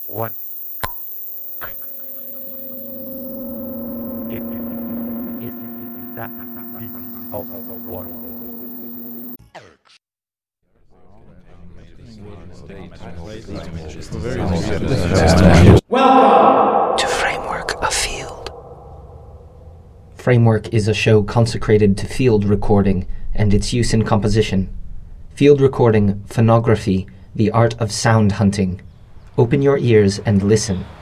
What is that? What? Welcome to Framework of Field. Framework is a show consecrated to field recording and its use in composition. Field recording, phonography, the art of sound hunting. Open your ears and listen.